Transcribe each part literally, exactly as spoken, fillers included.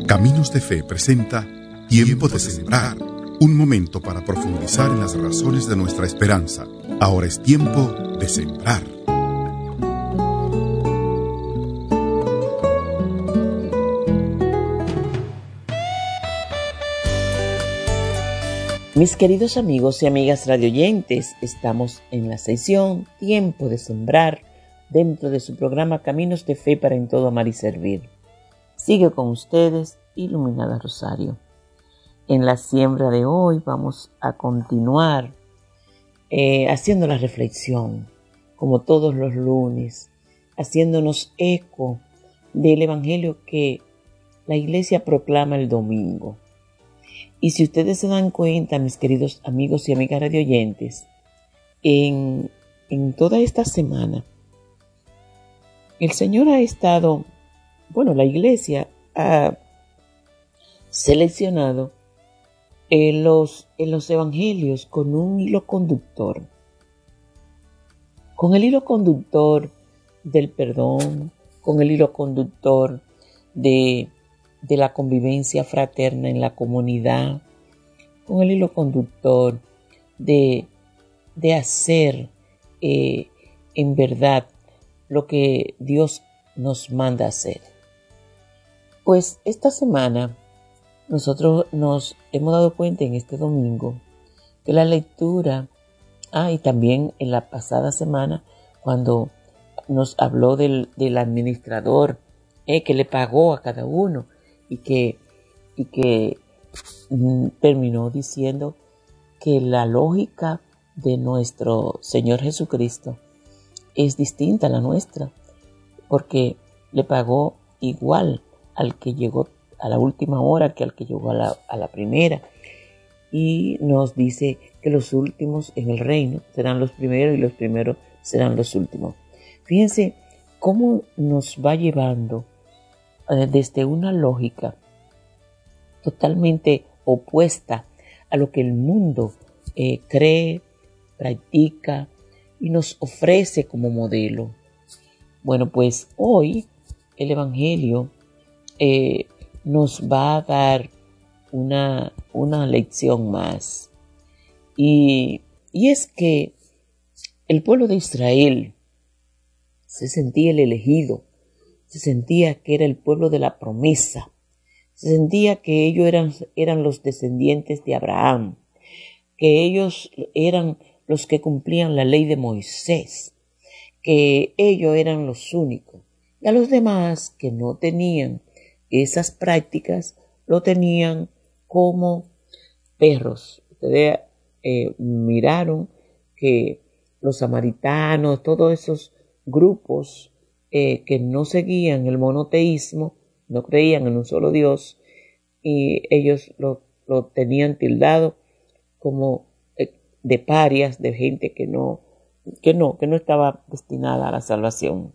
Caminos de Fe presenta Tiempo de Sembrar, un momento para profundizar en las razones de nuestra esperanza. Ahora es tiempo de sembrar. Mis queridos amigos y amigas radioyentes, estamos en la sesión Tiempo de Sembrar dentro de su programa Caminos de Fe para en todo amar y servir. Sigue con ustedes Iluminada Rosario. En la siembra de hoy vamos a continuar eh, haciendo la reflexión, como todos los lunes, haciéndonos eco del Evangelio que la Iglesia proclama el domingo. Y si ustedes se dan cuenta, mis queridos amigos y amigas radioyentes, en, en toda esta semana, el Señor ha estado, bueno, la Iglesia ha seleccionado en los, en los evangelios con un hilo conductor, con el hilo conductor del perdón, con el hilo conductor de, de la convivencia fraterna en la comunidad, con el hilo conductor de, de hacer eh, en verdad lo que Dios nos manda hacer. Pues esta semana nosotros nos hemos dado cuenta en este domingo que la lectura, ah, y también en la pasada semana cuando nos habló del, del administrador eh, que le pagó a cada uno y que, y que mm, terminó diciendo que la lógica de nuestro Señor Jesucristo es distinta a la nuestra, porque le pagó igual al que llegó a la última hora que al que llegó a la, a la primera. Y nos dice que los últimos en el reino serán los primeros y los primeros serán los últimos. Fíjense cómo nos va llevando eh, desde una lógica totalmente opuesta a lo que el mundo eh, cree, practica y nos ofrece como modelo. Bueno, pues hoy el Evangelio eh, nos va a dar una, una lección más. Y, y es que el pueblo de Israel se sentía el elegido, se sentía que era el pueblo de la promesa, se sentía que ellos eran, eran los descendientes de Abraham, que ellos eran los que cumplían la ley de Moisés, que ellos eran los únicos. Y a los demás que no tenían esas prácticas, lo tenían como perros. Ustedes eh, miraron que los samaritanos, todos esos grupos eh, que no seguían el monoteísmo, no creían en un solo Dios, y ellos lo, lo tenían tildado como eh, de parias, de gente que no, que no, que no estaba destinada a la salvación.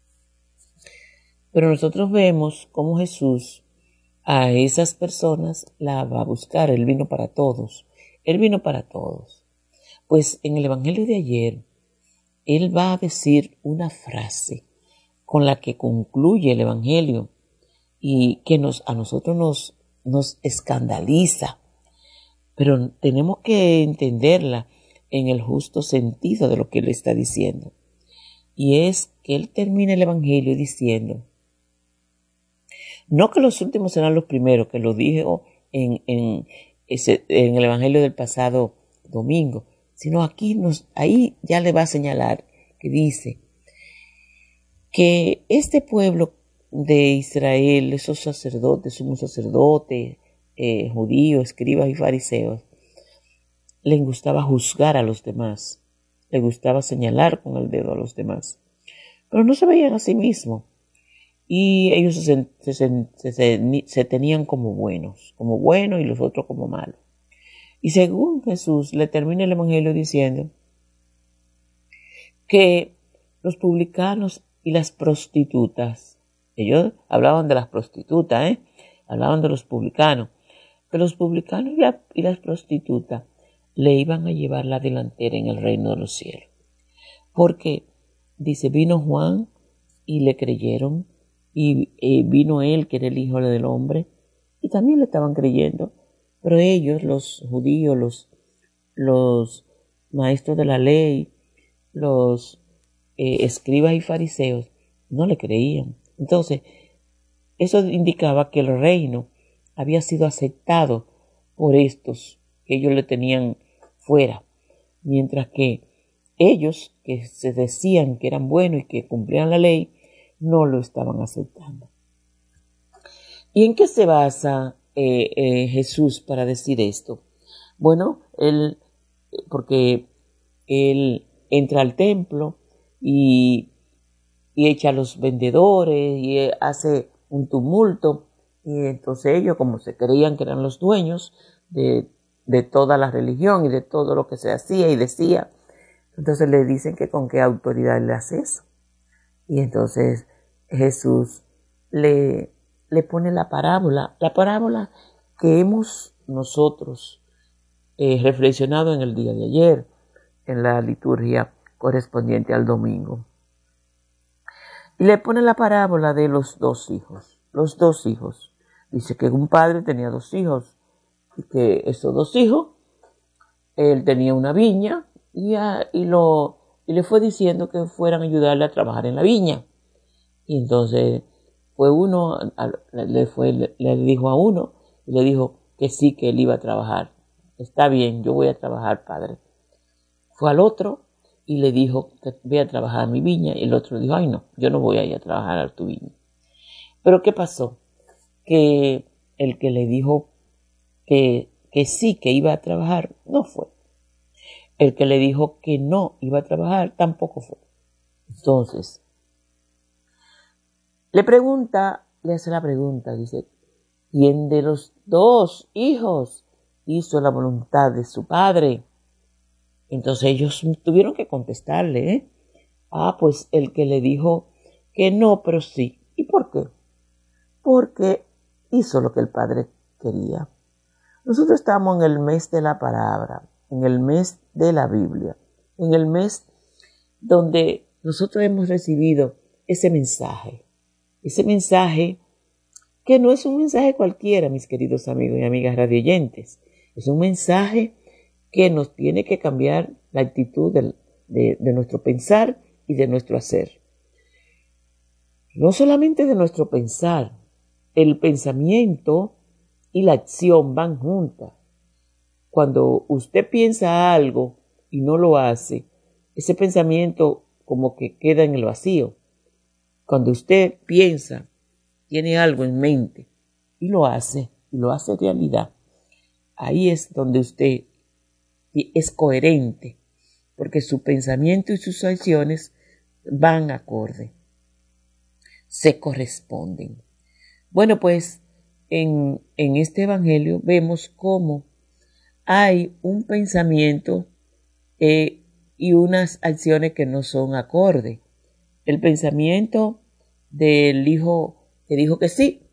Pero nosotros vemos cómo Jesús a esas personas la va a buscar. Él vino para todos. Él vino para todos. Pues en el Evangelio de ayer, Él va a decir una frase con la que concluye el Evangelio y que nos, a nosotros nos, nos escandaliza. Pero tenemos que entenderla en el justo sentido de lo que Él está diciendo. Y es que Él termina el Evangelio diciendo, no que los últimos serán los primeros, que lo dijo en, en, ese, en el Evangelio del pasado domingo, sino aquí nos, ahí ya le va a señalar que dice que este pueblo de Israel, esos sacerdotes, sumos sacerdotes, eh, judíos, escribas y fariseos, les gustaba juzgar a los demás, les gustaba señalar con el dedo a los demás, pero no se veían a sí mismos. Y ellos se, se, se, se, se tenían como buenos, como buenos y los otros como malos. Y según Jesús le termina el Evangelio diciendo que los publicanos y las prostitutas, ellos hablaban de las prostitutas, ¿eh? hablaban de los publicanos, que los publicanos y, la, y las prostitutas le iban a llevar la delantera en el reino de los cielos. Porque, dice, vino Juan y le creyeron, y eh, vino él, que era el Hijo del Hombre, y también le estaban creyendo, pero ellos, los judíos, los, los maestros de la ley, los eh, escribas y fariseos, no le creían. Entonces, eso indicaba que el reino había sido aceptado por estos que ellos le tenían fuera, mientras que ellos, que se decían que eran buenos y que cumplían la ley, no lo estaban aceptando. ¿Y en qué se basa eh, eh, Jesús para decir esto? Bueno, él, porque él entra al templo y, y echa a los vendedores y hace un tumulto, y entonces ellos, como se creían que eran los dueños de, de toda la religión y de todo lo que se hacía y decía, entonces le dicen que con qué autoridad le hace eso. Y entonces Jesús le, le pone la parábola, la parábola que hemos nosotros eh, reflexionado en el día de ayer, en la liturgia correspondiente al domingo. Y le pone la parábola de los dos hijos, los dos hijos. Dice que un padre tenía dos hijos y que esos dos hijos, él tenía una viña y, a, y, lo, y le fue diciendo que fueran a ayudarle a trabajar en la viña. Y entonces fue uno, le, fue, le, le dijo a uno y le dijo que sí, que él iba a trabajar. Está bien, yo voy a trabajar, padre. Fue al otro y le dijo que voy a trabajar a mi viña, y el otro dijo, ay no, yo no voy a ir a trabajar a tu viña. Pero ¿qué pasó? Que el que le dijo que, que sí, que iba a trabajar, no fue. El que le dijo que no iba a trabajar, tampoco fue. Entonces, le pregunta, le hace la pregunta, dice, ¿quién de los dos hijos hizo la voluntad de su padre? Entonces ellos tuvieron que contestarle, ¿eh? Ah, pues el que le dijo que no, pero sí. ¿Y por qué? Porque hizo lo que el padre quería. Nosotros estamos en el mes de la palabra, en el mes de la Biblia, en el mes donde nosotros hemos recibido ese mensaje, ese mensaje que no es un mensaje cualquiera, mis queridos amigos y amigas radioyentes, es un mensaje que nos tiene que cambiar la actitud de, de, de nuestro pensar y de nuestro hacer. No solamente de nuestro pensar, el pensamiento y la acción van juntas. Cuando usted piensa algo y no lo hace, ese pensamiento como que queda en el vacío. Cuando usted piensa, tiene algo en mente y lo hace, y lo hace realidad, ahí es donde usted es coherente, porque su pensamiento y sus acciones van acorde, se corresponden. Bueno, pues en, en este evangelio vemos cómo hay un pensamiento eh, y unas acciones que no son acorde. El pensamiento del hijo que dijo que sí,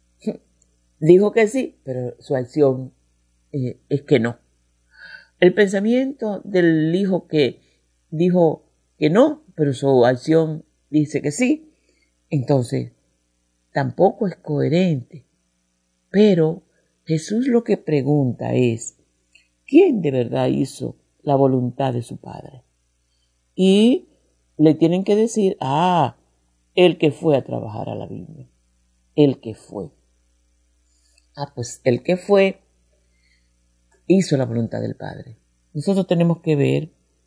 dijo que sí, pero su acción eh, es que no. El pensamiento del hijo que dijo que no, pero su acción dice que sí, entonces tampoco es coherente. Pero Jesús lo que pregunta es, ¿quién de verdad hizo la voluntad de su Padre? Y le tienen que decir, ah, el que fue a trabajar a la viña, el que fue. Ah, pues el que fue hizo la voluntad del Padre. Nosotros tenemos que ver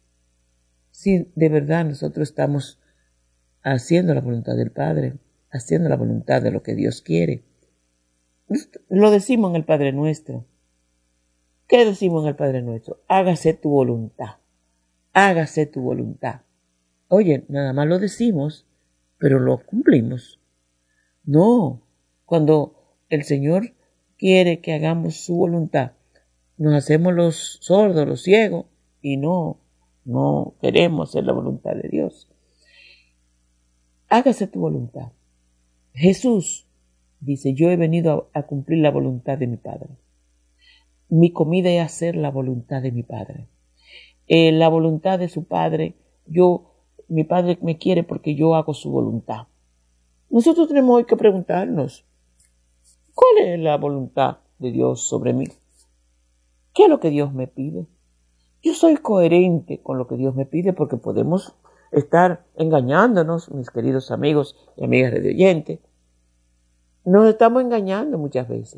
si de verdad nosotros estamos haciendo la voluntad del Padre, haciendo la voluntad de lo que Dios quiere. Lo decimos en el Padre Nuestro. ¿Qué decimos en el Padre Nuestro? Hágase tu voluntad. Hágase tu voluntad. Oye, nada más lo decimos, pero lo cumplimos. No, cuando el Señor quiere que hagamos su voluntad, nos hacemos los sordos, los ciegos, y no, no queremos hacer la voluntad de Dios. Hágase tu voluntad. Jesús dice, yo he venido a, a cumplir la voluntad de mi Padre. Mi comida es hacer la voluntad de mi Padre. Eh, la voluntad de su Padre, yo, mi Padre me quiere porque yo hago su voluntad. Nosotros tenemos hoy que preguntarnos, ¿Cuál es la voluntad de Dios sobre mí? ¿Qué es lo que Dios me pide? Yo soy coherente con lo que Dios me pide, porque podemos estar engañándonos, mis queridos amigos y amigas radioyentes. Nos estamos engañando muchas veces.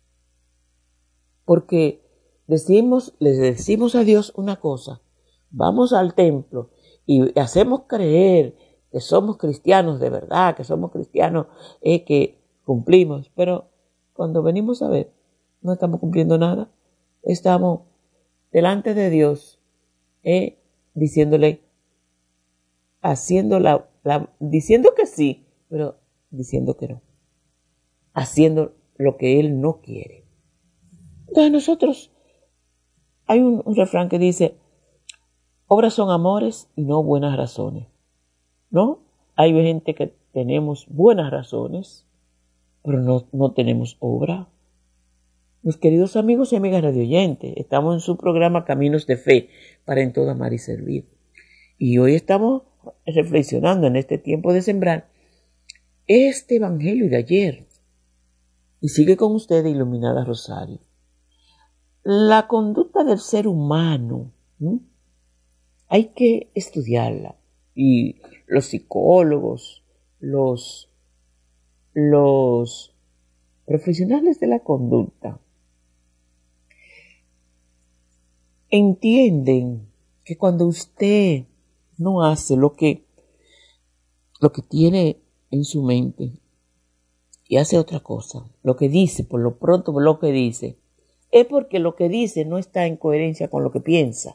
Porque decimos, les decimos a Dios una cosa, vamos al templo y hacemos creer que somos cristianos de verdad, que somos cristianos eh, que cumplimos, pero cuando venimos a ver, no estamos cumpliendo nada. Estamos delante de Dios eh, diciéndole, haciendo la, la, diciendo que sí, pero diciendo que no, haciendo lo que Él no quiere. Entonces nosotros, hay un, un refrán que dice, obras son amores y no buenas razones, ¿no? Hay gente que tenemos buenas razones, pero no, no tenemos obra. Mis queridos amigos y amigas radioyentes, estamos en su programa Caminos de Fe para en todo amar y servir. Y hoy estamos reflexionando en este tiempo de sembrar este evangelio de ayer. Y sigue con ustedes Iluminada Rosario. La conducta del ser humano, ¿sí? Hay que estudiarla. Y los psicólogos, los, los profesionales de la conducta entienden que cuando usted no hace lo que, lo que tiene en su mente y hace otra cosa, lo que dice, por lo pronto lo que dice, es porque lo que dice no está en coherencia con lo que piensa.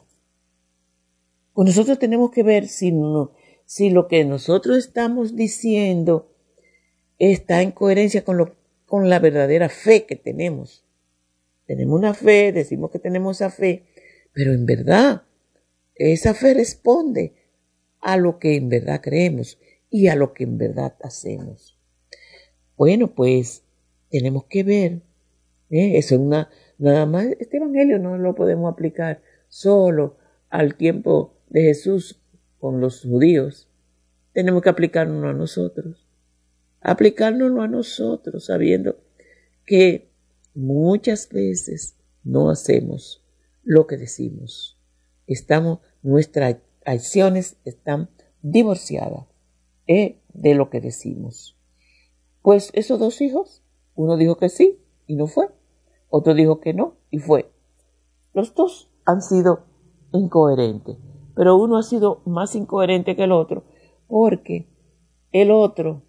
Pues nosotros tenemos que ver si, no, si lo que nosotros estamos diciendo está en coherencia con, lo, con la verdadera fe que tenemos. Tenemos una fe, decimos que tenemos esa fe, pero en verdad esa fe responde a lo que en verdad creemos y a lo que en verdad hacemos. Bueno, pues tenemos que ver, ¿eh? Eso es una, nada más, este evangelio no lo podemos aplicar solo al tiempo de Jesús con los judíos. Tenemos que aplicárnoslo a nosotros, aplicárnoslo a nosotros, sabiendo que muchas veces no hacemos lo que decimos. Estamos, nuestras acciones están divorciadas ¿eh? de lo que decimos. Pues esos dos hijos, uno dijo que sí y no fue, otro dijo que no y fue. Los dos han sido incoherentes, pero uno ha sido más incoherente que el otro porque el otro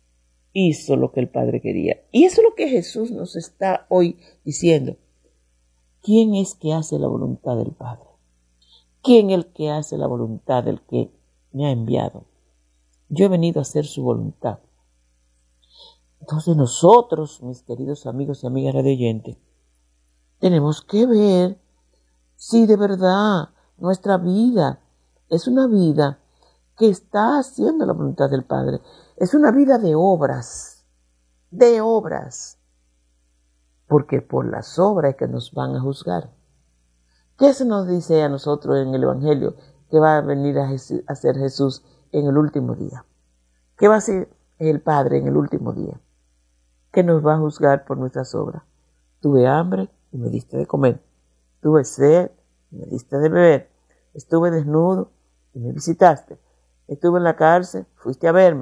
hizo lo que el Padre quería. Y eso es lo que Jesús nos está hoy diciendo. ¿Quién es que hace la voluntad del Padre? ¿Quién es el que hace la voluntad del que me ha enviado? Yo he venido a hacer su voluntad. Entonces nosotros, mis queridos amigos y amigas radioyentes, tenemos que ver si de verdad nuestra vida es una vida que está haciendo la voluntad del Padre. Es una vida de obras, de obras. Porque por las obras es que nos van a juzgar. ¿Qué se nos dice a nosotros en el Evangelio que va a venir a hacer Jesús en el último día? ¿Qué va a hacer el Padre en el último día? Que nos va a juzgar por nuestras obras. Tuve hambre y me diste de comer. Tuve sed y me diste de beber. Estuve desnudo y me visitaste. Estuve en la cárcel, fuiste a verme.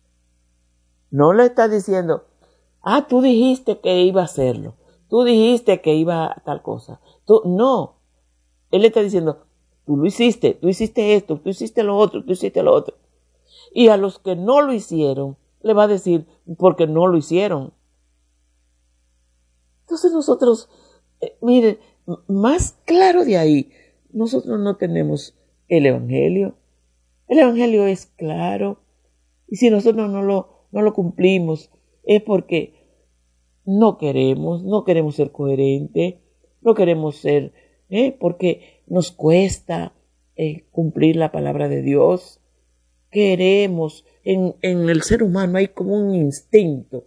No le está diciendo, ah, tú dijiste que iba a hacerlo. Tú dijiste que iba a tal cosa. Tú, no. Él le está diciendo, tú lo hiciste, tú hiciste esto, tú hiciste lo otro, tú hiciste lo otro. Y a los que no lo hicieron, le va a decir, porque no lo hicieron. Entonces nosotros, eh, miren, más claro de ahí, nosotros no tenemos el Evangelio. El Evangelio es claro. Y si nosotros no lo, no lo cumplimos, es porque no queremos, no queremos ser coherentes, no queremos ser, ¿eh? porque nos cuesta eh, cumplir la palabra de Dios. Queremos, en, en el ser humano hay como un instinto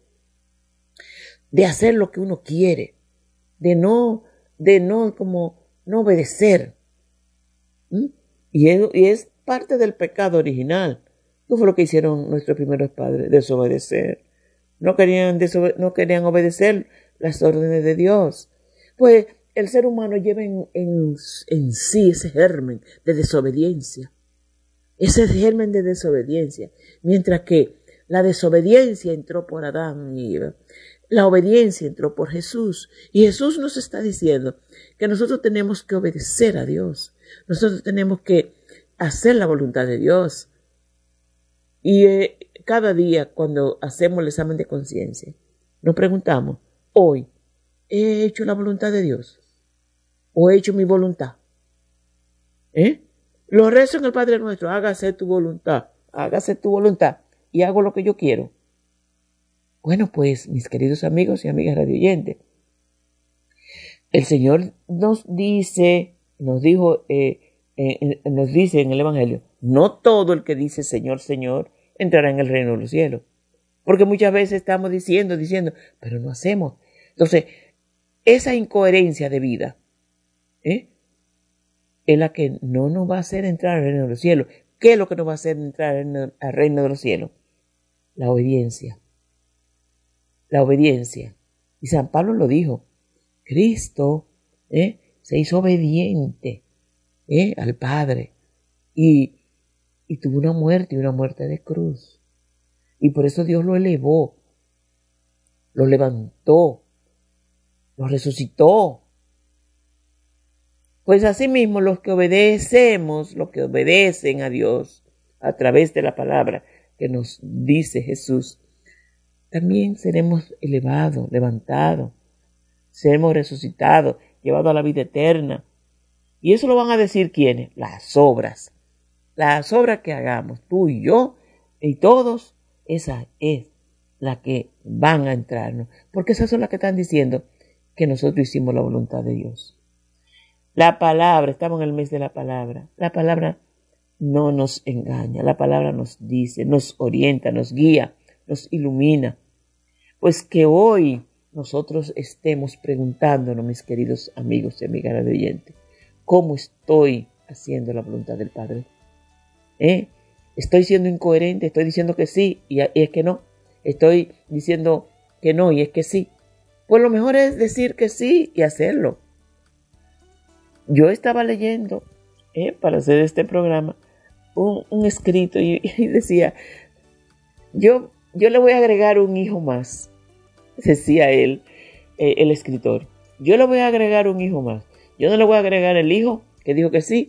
de hacer lo que uno quiere, de no, de no como no obedecer. ¿Mm? Y, es, y es parte del pecado original. ¿Qué fue lo que hicieron nuestros primeros padres? Desobedecer. no querían, desobe- no querían obedecer las órdenes de Dios. Pues el ser humano lleva en, en, en sí ese germen de desobediencia, ese germen de desobediencia, mientras que la desobediencia entró por Adán y Eva, la obediencia entró por Jesús, y Jesús nos está diciendo que nosotros tenemos que obedecer a Dios, nosotros tenemos que hacer la voluntad de Dios. Y eh, cada día cuando hacemos el examen de conciencia, nos preguntamos, hoy, ¿he hecho la voluntad de Dios? ¿O he hecho mi voluntad? ¿Eh? Lo rezo en el Padre Nuestro, hágase tu voluntad, hágase tu voluntad, y hago lo que yo quiero. Bueno, pues, mis queridos amigos y amigas radioyentes, el Señor nos dice, nos dijo, eh, eh, nos dice en el Evangelio, no todo el que dice Señor, Señor, entrará en el reino de los cielos. Porque muchas veces estamos diciendo, diciendo, pero no hacemos. Entonces, esa incoherencia de vida, ¿eh? es la que no nos va a hacer entrar al reino de los cielos. ¿Qué es lo que nos va a hacer entrar al reino de los cielos? La obediencia. La obediencia. Y San Pablo lo dijo. Cristo ¿eh? se hizo obediente ¿eh? al Padre. Y, y tuvo una muerte, y una muerte de cruz. Y por eso Dios lo elevó. Lo levantó. Lo resucitó. Pues asimismo los que obedecemos, los que obedecen a Dios a través de la palabra que nos dice Jesús, también seremos elevados, levantados, seremos resucitados, llevados a la vida eterna. Y eso lo van a decir ¿quiénes? Las obras. Las obras que hagamos, tú y yo y todos, esa es la que van a entrarnos. Porque esas son las que están diciendo que nosotros hicimos la voluntad de Dios. La palabra, estamos en el mes de la palabra. La palabra no nos engaña. La palabra nos dice, nos orienta, nos guía, nos ilumina. Pues que hoy nosotros estemos preguntándonos, mis queridos amigos y amigas de oyente, ¿cómo estoy haciendo la voluntad del Padre? ¿Eh? ¿Estoy siendo incoherente? ¿Estoy diciendo que sí y es que no? ¿Estoy diciendo que no y es que sí? Pues lo mejor es decir que sí y hacerlo. Yo estaba leyendo, eh, para hacer este programa, un, un escrito y, y decía, yo, yo le voy a agregar un hijo más, decía él, eh, el escritor. Yo le voy a agregar un hijo más. Yo no le voy a agregar el hijo que dijo que sí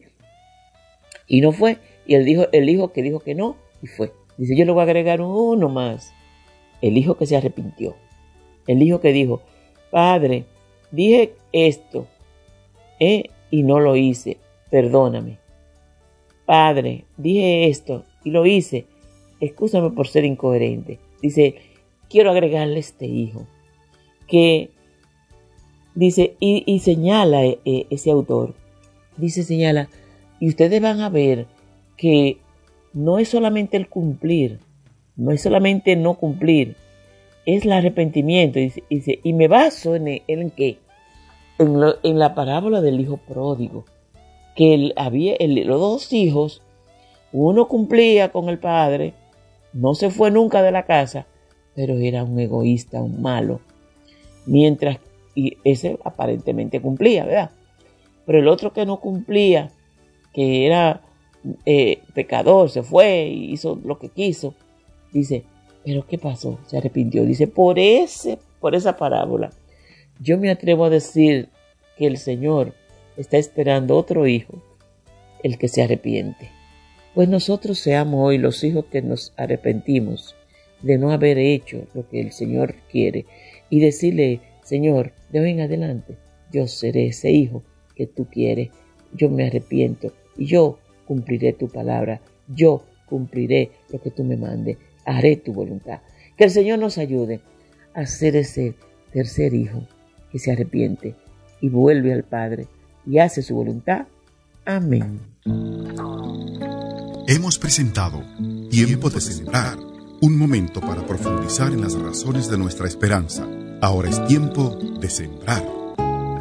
y no fue, y el hijo, el hijo que dijo que no y fue. Dice, yo le voy a agregar uno más, el hijo que se arrepintió, el hijo que dijo, Padre, dije esto, eh, y no lo hice, perdóname. Padre, dije esto y lo hice, excúsame por ser incoherente. Dice, quiero agregarle este hijo, que dice, y, y señala eh, ese autor, dice, señala, y ustedes van a ver que no es solamente el cumplir, no es solamente no cumplir, es el arrepentimiento. Dice, dice y me baso en, el, en qué, en, lo, en la parábola del hijo pródigo, que él, había el, los dos hijos, uno cumplía con el padre, no se fue nunca de la casa, pero era un egoísta, un malo, mientras y ese aparentemente cumplía, ¿verdad? Pero el otro que no cumplía, que era eh, pecador, se fue y hizo lo que quiso, dice, ¿pero qué pasó? Se arrepintió. Dice, por ese, por esa parábola, yo me atrevo a decir que el Señor está esperando otro hijo, el que se arrepiente. Pues nosotros seamos hoy los hijos que nos arrepentimos de no haber hecho lo que el Señor quiere y decirle, Señor, de hoy en adelante yo seré ese hijo que tú quieres, yo me arrepiento y yo cumpliré tu palabra, yo cumpliré lo que tú me mandes, haré tu voluntad. Que el Señor nos ayude a ser ese tercer hijo que se arrepiente y vuelve al Padre y hace su voluntad. Amén. Hemos presentado Tiempo de Sembrar, un momento para profundizar en las razones de nuestra esperanza. Ahora es tiempo de sembrar.